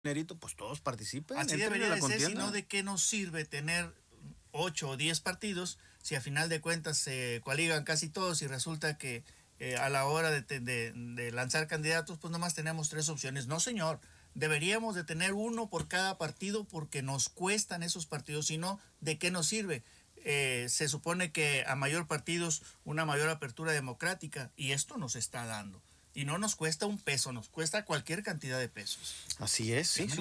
dinerito, pues todos participen. Así debería de ser, sino de qué nos sirve tener 8 o 10 partidos si a final de cuentas se coaligan casi todos y resulta que a la hora de lanzar candidatos pues nomás tenemos 3 opciones. No, señor, deberíamos de tener uno por cada partido porque nos cuestan esos partidos, sino de qué nos sirve. Se supone que a mayor partidos una mayor apertura democrática y esto nos está dando. Y no nos cuesta un peso, nos cuesta cualquier cantidad de pesos. Así es, sí.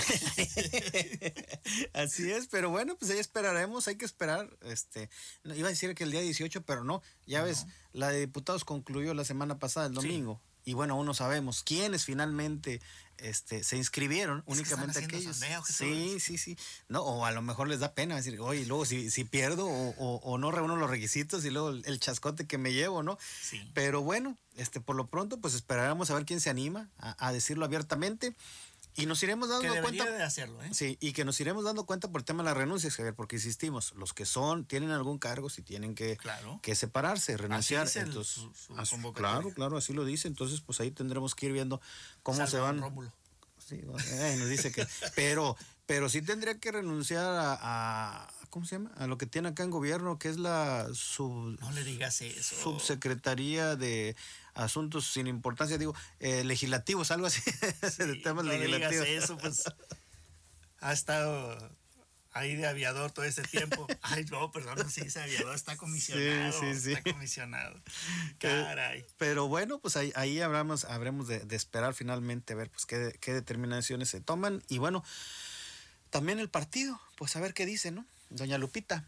Así es, pero bueno, pues ahí esperaremos, hay que esperar. Iba a decir que el día 18, pero no. Ya ves, la de diputados concluyó la semana pasada, el domingo. Sí. Y bueno, aún no sabemos quiénes finalmente se inscribieron, únicamente aquellos. Sondeo, sí. No, o a lo mejor les da pena decir, oye, luego si pierdo o no reúno los requisitos y luego el chascote que me llevo, ¿no? Sí. Pero bueno, por lo pronto, pues esperaremos a ver quién se anima a decirlo abiertamente. Y nos iremos dando cuenta de hacerlo, ¿eh? Sí, y que nos iremos dando cuenta por el tema de las renuncias, Javier, porque insistimos, los que tienen algún cargo, si tienen que separarse, renunciar. Así entonces, claro, así lo dice. Entonces, pues ahí tendremos que ir viendo cómo se van. Rómulo. Sí, nos dice que, pero sí tendría que renunciar a ¿cómo se llama? A lo que tiene acá en gobierno, que es la no le digas eso. Subsecretaría de Asuntos sin importancia, legislativos, algo así, de temas legislativos. No digas eso, pues ha estado ahí de aviador todo ese tiempo. Ay, no, perdón, no se dice aviador, está comisionado. Sí. Está comisionado. Caray. Pero bueno, pues ahí habremos de esperar finalmente a ver pues qué determinaciones se toman. Y bueno, también el partido, pues a ver qué dice, ¿no? Doña Lupita,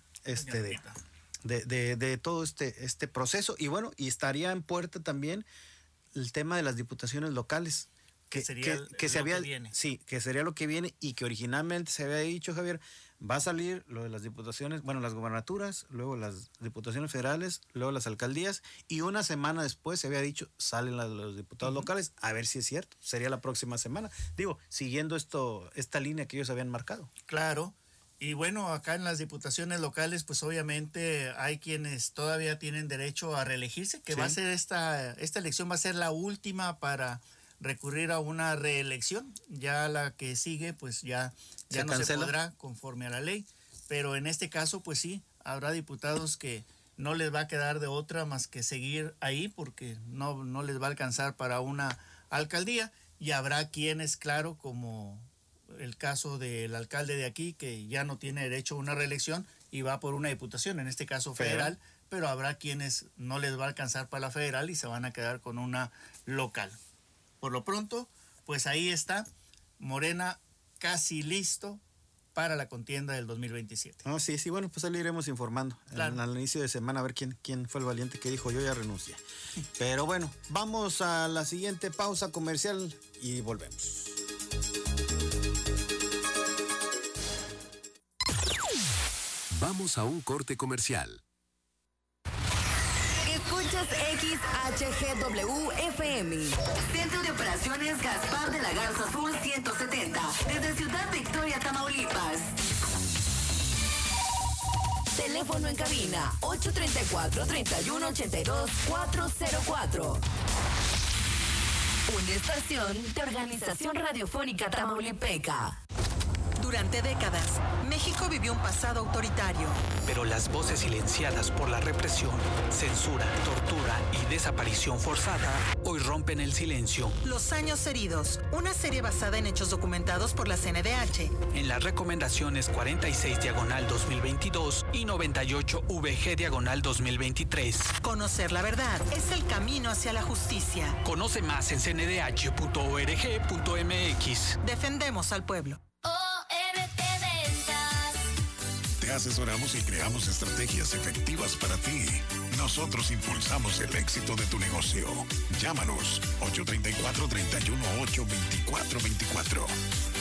de todo este proceso. Y bueno, y estaría en puerta también el tema de las diputaciones locales. Que sería lo que viene. Sí, que sería lo que viene y que originalmente se había dicho, Javier, va a salir lo de las diputaciones, bueno, las gubernaturas, luego las diputaciones federales, luego las alcaldías y una semana después se había dicho salen los diputados locales, a ver si es cierto, sería la próxima semana. Siguiendo esta línea que ellos habían marcado. Claro. Y bueno, acá en las diputaciones locales, pues obviamente hay quienes todavía tienen derecho a reelegirse, que va a ser esta elección va a ser la última para recurrir a una reelección. Ya la que sigue, pues ya no se podrá conforme a la ley. Pero en este caso, pues sí, habrá diputados que no les va a quedar de otra más que seguir ahí porque no les va a alcanzar para una alcaldía. Y habrá quienes, claro, como el caso del alcalde de aquí, que ya no tiene derecho a una reelección y va por una diputación, en este caso federal, pero habrá quienes no les va a alcanzar para la federal y se van a quedar con una local. Por lo pronto, pues ahí está, Morena casi listo para la contienda del 2027. No, sí, bueno, pues ahí le iremos informando al inicio de semana a ver quién fue el valiente que dijo yo ya renuncié. Pero bueno, vamos a la siguiente pausa comercial y volvemos. Vamos a un corte comercial. Escuchas XHGW-FM. Centro de Operaciones Gaspar de la Garza Azul 170. Desde Ciudad Victoria, Tamaulipas. Teléfono en cabina 834-3182-404. Una estación de Organización Radiofónica Tamaulipeca. Durante décadas, México vivió un pasado autoritario. Pero las voces silenciadas por la represión, censura, tortura y desaparición forzada hoy rompen el silencio. Los años heridos, una serie basada en hechos documentados por la CNDH. En las recomendaciones 46/2022 y 98/VG/2023. Conocer la verdad es el camino hacia la justicia. Conoce más en cndh.org.mx. Defendemos al pueblo. Te asesoramos y creamos estrategias efectivas para ti. Nosotros impulsamos el éxito de tu negocio. Llámanos 834-318-2424.